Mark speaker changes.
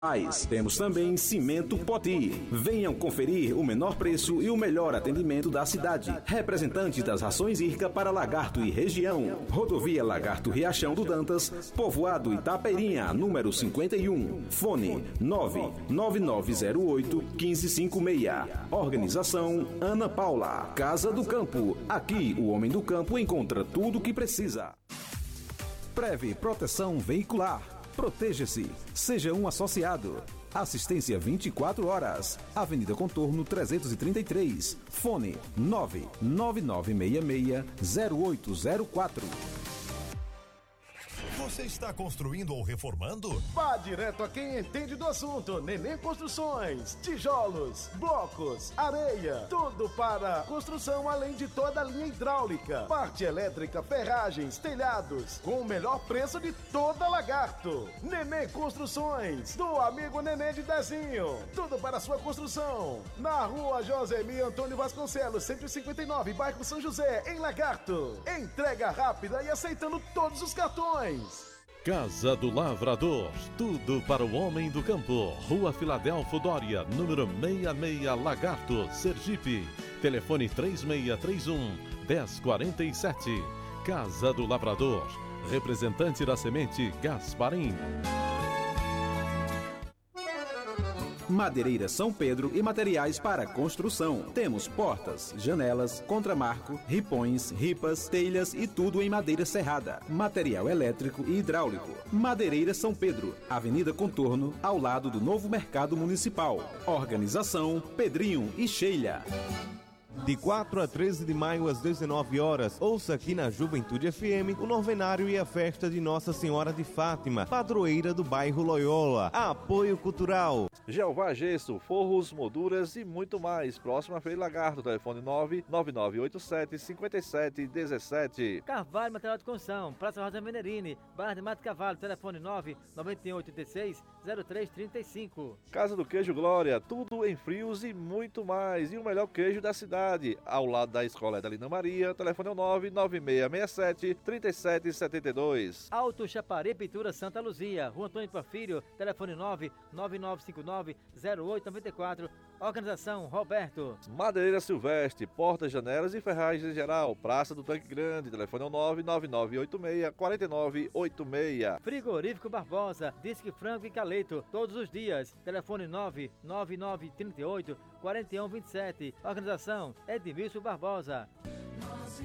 Speaker 1: Temos também Cimento Poti. Venham conferir o menor preço e o melhor atendimento da cidade. Representantes das rações IRCA para Lagarto e região. Rodovia Lagarto Riachão do Dantas, Povoado Itapeirinha, número 51. Fone 99908-1556. Organização Ana Paula. Casa do Campo. Aqui o homem do campo encontra tudo o que precisa. Preve Proteção Veicular. Proteja-se. Seja um associado. Assistência 24 horas. Avenida Contorno 333. Fone 99966-0804.
Speaker 2: Você está construindo ou reformando?
Speaker 3: Vá direto a quem entende do assunto. Neném Construções, tijolos, blocos, areia, tudo para construção, além de toda a linha hidráulica, parte elétrica, ferragens, telhados, com o melhor preço de toda Lagarto. Neném Construções, do amigo Neném de Dezinho, tudo para sua construção. Na rua Josemir Antônio Vasconcelos, 159, bairro São José, em Lagarto. Entrega rápida e aceitando todos os cartões.
Speaker 4: Casa do Lavrador, tudo para o homem do campo. Rua Filadelfo Dória, número 66, Lagarto, Sergipe. Telefone 3631-1047. Casa do Lavrador, representante da semente Gasparim.
Speaker 1: Madeireira São Pedro e materiais para construção. Temos portas, janelas, contramarco, ripões, ripas, telhas e tudo em madeira serrada. Material elétrico e hidráulico. Madeireira São Pedro, Avenida Contorno, ao lado do novo Mercado Municipal. Organização Pedrinho e Sheila.
Speaker 5: De 4 a 13 de maio às 19 horas, ouça aqui na Juventude FM o novenário e a festa de Nossa Senhora de Fátima, padroeira do bairro Loyola. Apoio cultural.
Speaker 6: Jeová Gesso, forros, molduras e muito mais. Próxima Feira Lagarto, telefone 99987-5717.
Speaker 7: Carvalho Material de Construção, Praça Rosa Menerini, Barra de Mato Cavalho, telefone 99886-0335.
Speaker 6: Casa do Queijo Glória, tudo em frios e muito mais. E o melhor queijo da cidade, ao lado da Escola Edalina Maria, telefone 99667-3772.
Speaker 7: Auto Chapari Pintura Santa Luzia, Rua Antônio Porfírio, telefone 99959-0894. Organização Roberto.
Speaker 6: Madeireira Silvestre, portas, janelas e ferragens em geral. Praça do Tanque Grande, telefone 99986-4986.
Speaker 7: Frigorífico Barbosa, Disque Frango e Caleto, todos os dias. Telefone 99938-4127. Organização Edmilson Barbosa.